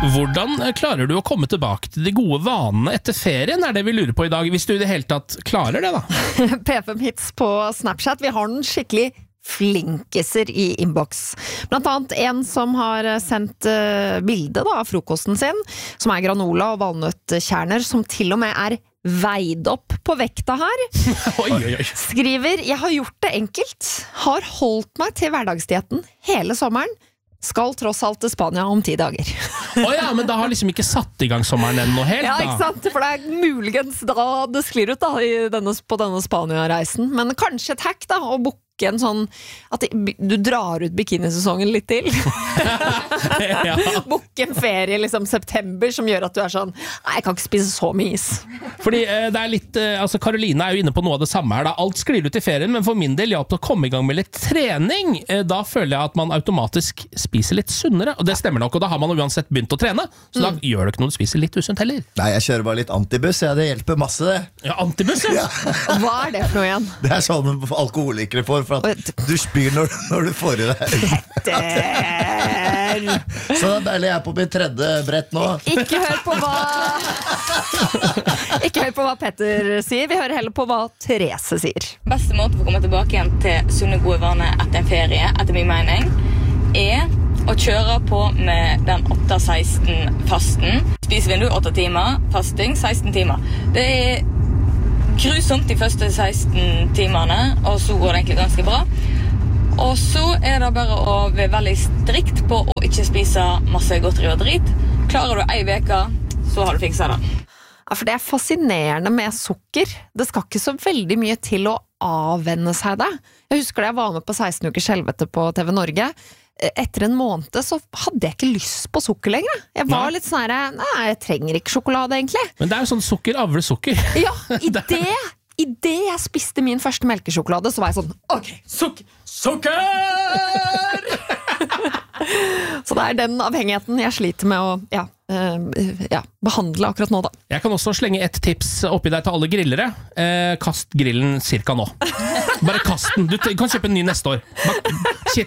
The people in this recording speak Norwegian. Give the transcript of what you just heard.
Hvordan klarer du å komme tilbake til de gode vanene etter ferien, det vi lurer på i dag, hvis du i det hele tatt klarer det da? P5 Hits på Snapchat, vi har den skikkelig flinkiser i inbox. Blant annet en som har sendt bilde av frokosten sin, som granola og valnøttkjerner, som til og med veid opp på vekta her. Skriver, jeg har gjort det enkelt, har holdt meg til hverdagsdieten hele sommeren, skal tross alt til Spania om 10 dager. Ja, men da har liksom ikke satt i gang sommeren ennå helt, da. Ja, ikke sant? For det muligens da det sklir ut da, på denne Spania-reisen. Men kanskje et hack da, å booke en sånn, at du drar ut bikinisesongen litt til. Booke en ferie liksom september, som gjør at du sånn, nei, jeg kan ikke spise så mye is. Fordi det litt, altså Karoline jo inne på noe av det samme her da. Alt sklir ut i ferien, men for min del hjalp det å komme i gang med litt trening. Da føler jeg at man automatisk spiser litt sunnere, og det stemmer nok, og da har man uansett begynt å trene, så da gjør det ikke noe du spiser litt usunt heller. Nei, jeg kjører bare litt antibuss, det hjelper masse det. Ja, antibuss, ja. Hva det for noe igjen? Det sånn alkoholikere får, for at du spyr når du får i deg. Så det deilig, jeg på min 3. brett nå. Ikke hør på hva Petter sier, vi hører heller på hva Therese sier. Beste måte for å komme tilbake igjen til sunne gode vaner etter en ferie, etter min mening, å kjøre på med den 8-16-fasten. Spisevindu 8 timer, fasting 16 timer. Det grusomt de første 16 timene, og så går det egentlig ganske bra. Og så det bare å være veldig strikt på å ikke spise masse godteri og drit. Klarer du 1 uke, så har du fikset det. Ja, for det fascinerende med sukker. Det skal ikke så veldig mye til å avvenne seg det. Jeg husker da jeg var med på 16 ukers helvete på TV Norge. Etter en måned så hadde jeg ikke lyst på sukker lenger. Jeg var litt sånn her, nei, jeg trenger ikke sjokolade egentlig. Men det jo sånn sukker avler sukker. Ja, i det jeg spiste min første melkesjokolade, så var jeg sånn, ok, sukker! Så det den avhengigheten jeg sliter med å behandle akkurat nå da. Jeg kan også slenge et tips oppi deg til alle grillere. Kast grillen cirka nå. Bare kast den. Du kan kjøpe en ny neste år.